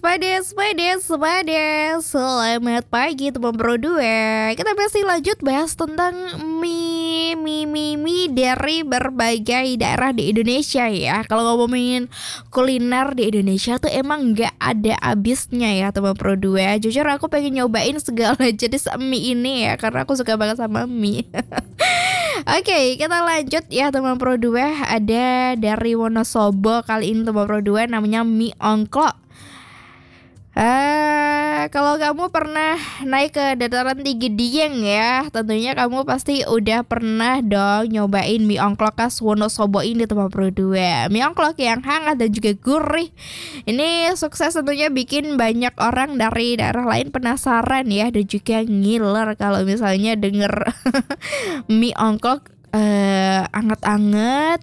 pedes. Selamat pagi teman Bro 2. Kita masih lanjut bahas tentang mie dari berbagai daerah di Indonesia ya. Kalau ngomongin kuliner di Indonesia tuh emang nggak ada habisnya ya teman Bro 2. Jujur aku pengen nyobain segala jenis mie ini ya, karena aku suka banget sama mie. Oke, kita lanjut ya teman Pro 2. Ada dari Wonosobo kali ini teman Pro 2, namanya mie ongklok. Kalau kamu pernah naik ke dataran tinggi Dieng ya, tentunya kamu pasti udah pernah dong nyobain mie ongklok khas Wonosobo ini teman Pro 2. Mie ongklok yang hangat dan juga gurih. Ini sukses tentunya bikin banyak orang dari daerah lain penasaran ya, dan juga ngiler kalau misalnya denger mie ongklok anget-anget